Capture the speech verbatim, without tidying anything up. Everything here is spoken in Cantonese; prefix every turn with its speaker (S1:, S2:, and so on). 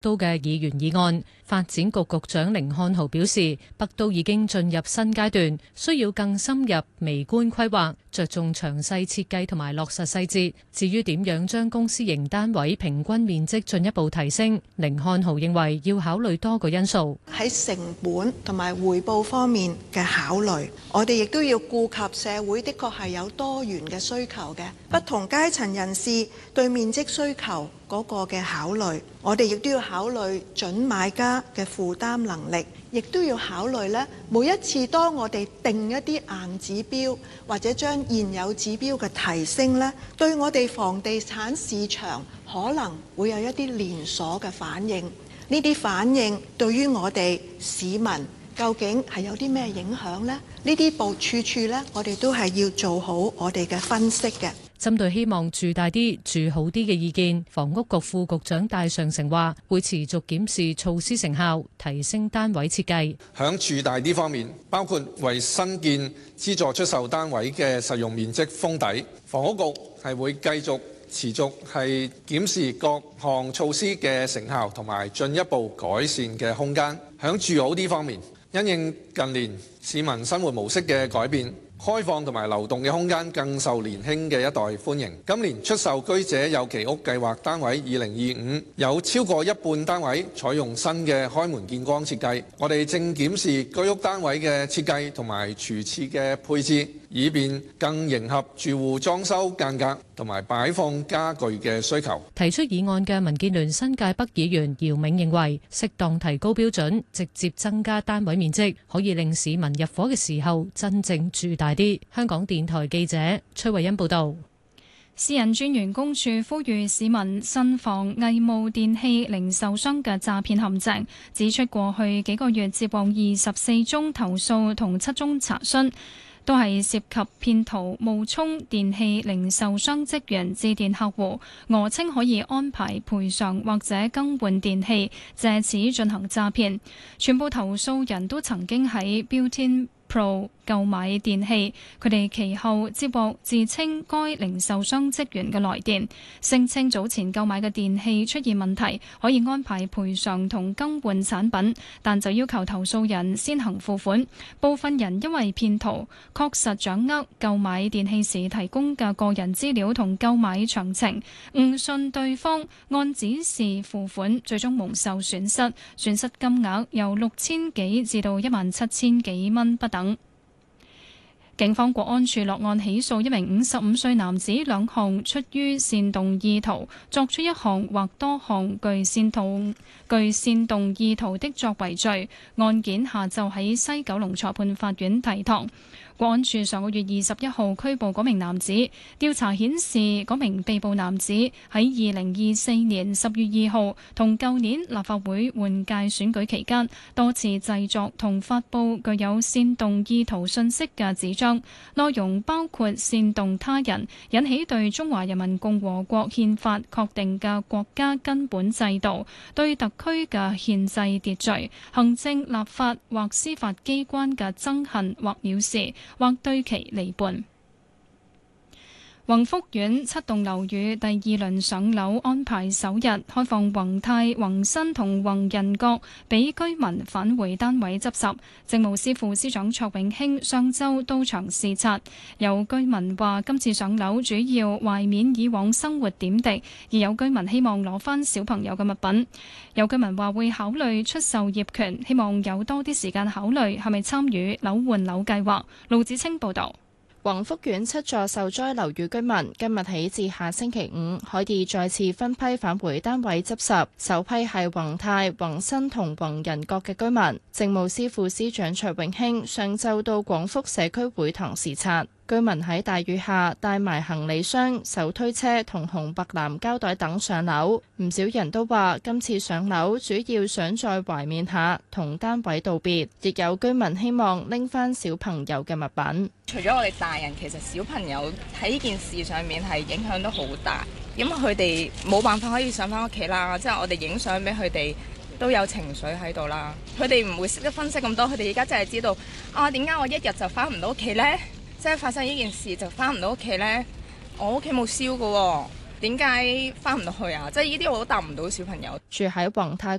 S1: 都嘅議員議案。發展局局長甯漢豪表示，北都已經進入新階段，需要更深入微觀規劃，着重詳細設計同埋落實細節。至於點樣將公私營單位平均面積進一步提升，甯漢豪認為要考慮多個因素，
S2: 喺成本同埋回報方面嘅考慮，我哋亦都要顧及社會的確係有多元嘅需求嘅，不同階層人士對面積需求嗰個嘅考慮，我哋亦都要考慮準買家嘅負擔能力，亦都要考慮咧，每一次當我哋定一啲硬指標或者將現有指標嘅提升咧，對我哋房地產市場可能會有一啲連鎖嘅反應。呢啲反應對於我哋市民究竟係有啲咩影響呢？呢啲部處處咧，我哋都係要做好我哋嘅分析嘅。
S1: 針對希望住大啲、住好啲嘅意見，房屋局副局長戴尚成話會持續檢視措施成效，提升單位設計。
S3: 響住大啲方面，包括為新建資助出售單位嘅實用面積封底，房屋局係會繼續持續係檢視各項措施嘅成效同埋進一步改善嘅空間。響住好啲方面，因應近年市民生活模式嘅改變，開放同埋流動嘅空間更受年輕嘅一代歡迎。今年出售居者有其屋計劃單位二零二五有超過一半單位採用新嘅開門見光設計。我哋正檢視居屋單位嘅設計同埋廚廁嘅配置，以便更迎合住戶裝修間隔同埋擺放家具嘅需求。
S1: 提出議案嘅民建聯新界北議員姚銘認為，適當提高標準，直接增加單位面積，可以令市民入伙嘅時候真正住大啲。香港電台記者崔慧欣報道。
S4: 私隱專員公署呼籲市民慎防偽冒電器零售商嘅詐騙陷阱，指出過去幾個月接獲二十四宗投訴同七宗查詢，都係涉及騙徒冒充電器零售商職員致電客戶，訛稱可以安排賠償或者更換電器，借此進行詐騙。全部投訴人都曾經喺 Built-in Pro 購買電器，佢哋其後接獲自稱該零售商職員嘅來電，聲稱早前購買嘅電器出現問題，可以安排賠償同更換產品，但就要求投訴人先行付款。部分人因為騙徒確實掌握購買電器時提供嘅個人資料同購買詳情，誤信對方按指示付款，最終蒙受損失，損失金額由六千幾至到一萬七千幾蚊不等。警方國安處落案起訴一名五十五歲男子兩項出於煽動意圖作出一項或多項具煽動具煽動意圖的作為罪，案件下晝喺西九龍裁判法院提堂。國安處上個月二十一號拘捕嗰名男子，調查顯示嗰名被捕男子喺二零二四年十月二號同舊年立法會換屆選舉期間，多次製作同發布具有煽動意圖信息嘅紙張，內容包括煽動他人引起對中華人民共和國憲法確定嘅國家根本制度、對特區嘅憲制秩序、行政、立法或司法機關嘅憎恨或藐視，或對其離叛。宏福苑七棟樓宇第二輪上樓安排首日開放宏泰、宏新同宏仁閣俾居民返回單位執拾。政務司副司長卓永興上週到場視察，有居民話今次上樓主要懷緬以往生活點滴，而有居民希望攞返小朋友嘅物品。有居民話會考慮出售業權，希望有多啲時間考慮係咪參與樓換樓計劃。盧子清報導。
S5: 宏福苑七座受災樓宇居民今日起至下星期五可以再次分批返回單位執拾，首批係宏泰、宏新同宏仁閣嘅居民。政務司副司長卓永興上晝到廣福社區會堂視察。居民喺大雨下帶埋行李箱、手推車同紅白藍膠袋等上樓，唔少人都話今次上樓主要想再懷緬下同單位道別，亦有居民希望拎返小朋友嘅物品。
S6: 除咗我哋大人，其實小朋友喺呢件事上面係影響都好大，因為佢哋冇辦法可以上返屋企啦，即係我哋影相俾佢哋都有情緒喺度啦，佢哋唔會識得分析咁多，佢哋而家真係知道啊，點解我一日就返唔到屋企呢？即係發生呢件事就翻唔到屋企呢。我屋企冇燒㗎喎， 點解翻唔到去啊？即係呢啲我都答唔到小朋友。
S5: 住喺宏泰